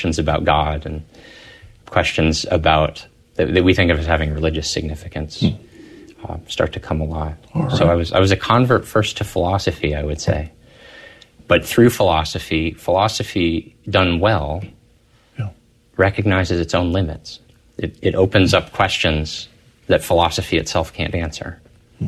questions about God and questions about that we think of as having religious significance start to come alive. Right. So I was a convert first to philosophy, I would say. But through philosophy done well recognizes its own limits. It opens up questions that philosophy itself can't answer.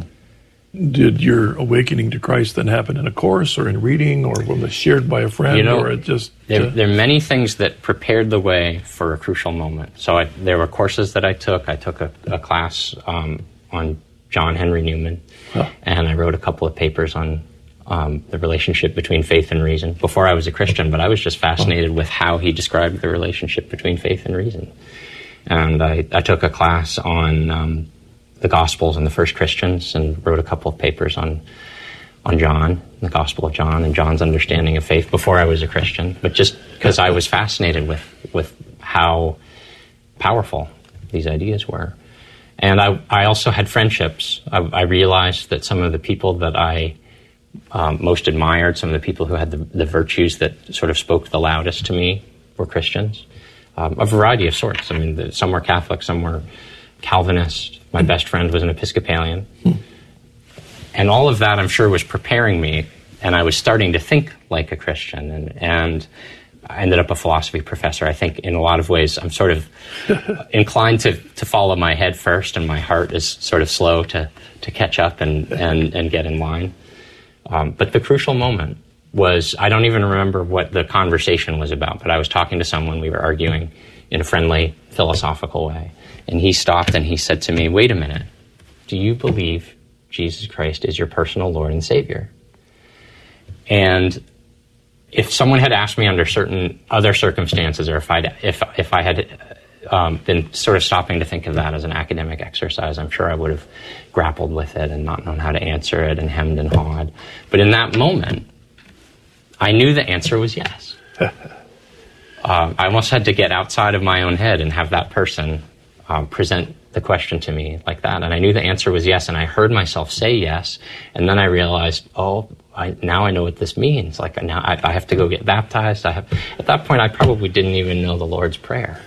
Did your awakening to Christ then happen in a course or in reading or was it shared by a friend? Or it just there are many things that prepared the way for a crucial moment. So there were courses that I took. I took a class on John Henry Newman, and I wrote a couple of papers on the relationship between faith and reason before I was a Christian, but I was just fascinated with how he described the relationship between faith and reason. And I took a class on the Gospels and the first Christians and wrote a couple of papers on John, the Gospel of John, and John's understanding of faith before I was a Christian, but just because I was fascinated with how powerful these ideas were. And I also had friendships. I realized that some of the people that I most admired, some of the people who had the virtues that sort of spoke the loudest to me were Christians, a variety of sorts. I mean, some were Catholic, some were Calvinist. My best friend was an Episcopalian. And all of that, I'm sure, was preparing me, and I was starting to think like a Christian, and I ended up a philosophy professor. I think in a lot of ways I'm sort of inclined to follow my head first, and my heart is sort of slow to catch up and get in line. But the crucial moment was, I don't even remember what the conversation was about, but I was talking to someone, we were arguing in a friendly, philosophical way. And he stopped and he said to me, "Wait a minute, do you believe Jesus Christ is your personal Lord and Savior?" And if someone had asked me under certain other circumstances, or if I had been sort of stopping to think of that as an academic exercise, I'm sure I would have grappled with it and not known how to answer it and hemmed and hawed. But in that moment, I knew the answer was yes. I almost had to get outside of my own head and have that person present the question to me like that. And I knew the answer was yes, and I heard myself say yes, and then I realized, now I know what this means. Like, now I have to go get baptized. At that point, I probably didn't even know the Lord's Prayer.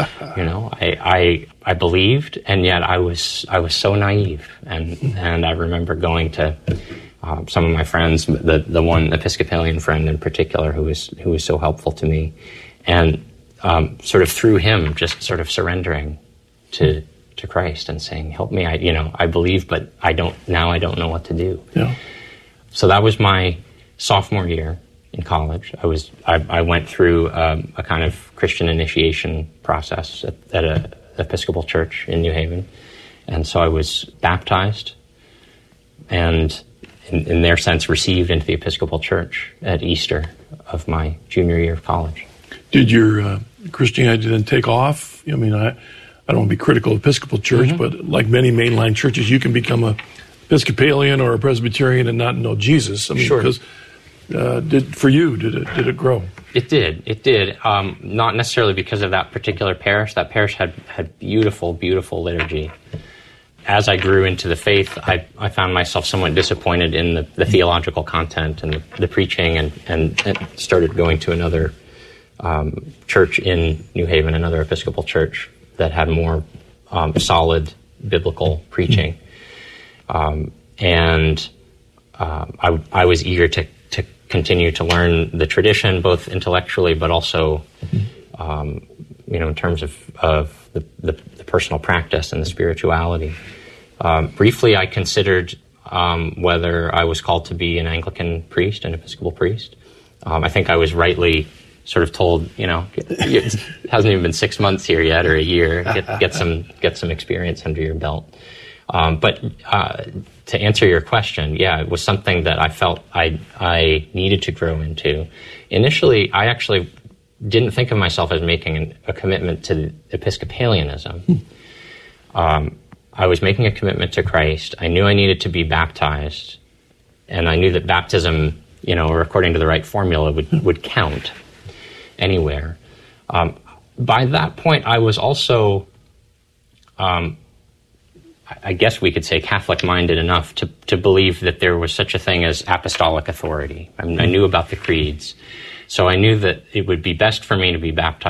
I believed, and yet I was so naive. And I remember going to some of my friends, the one Episcopalian friend in particular, who was so helpful to me, and sort of through him, just sort of surrendering to Christ and saying, "Help me! I believe, but I don't know what to do." Yeah. So that was my sophomore year in college. I went through a kind of Christian initiation process at an Episcopal church in New Haven, and so I was baptized, and in their sense received into the Episcopal Church at Easter of my junior year of college. Did your Christianity then take off? I mean, I don't want to be critical of Episcopal Church, but like many mainline churches, you can become a Episcopalian or a Presbyterian and not know Jesus. I mean, sure. Because did it grow? It did. Not necessarily because of that particular parish. That parish had beautiful, beautiful liturgy. As I grew into the faith, I found myself somewhat disappointed in the theological content and the preaching, and started going to another church in New Haven, another Episcopal church that had more solid biblical preaching. And I was eager to continue to learn the tradition, both intellectually, but also, in terms of the personal practice and the spirituality. Briefly, I considered whether I was called to be an Anglican priest, an Episcopal priest. I think I was rightly sort of told, it hasn't even been 6 months here yet, or a year. Get some experience under your belt. But to answer your question, it was something that I felt I needed to grow into. Initially, I actually didn't think of myself as making a commitment to Episcopalianism. I was making a commitment to Christ. I knew I needed to be baptized, and I knew that baptism, or according to the right formula, would count anywhere. By that point, I was also, I guess we could say, Catholic-minded enough to believe that there was such a thing as apostolic authority. I knew about the creeds, so I knew that it would be best for me to be baptized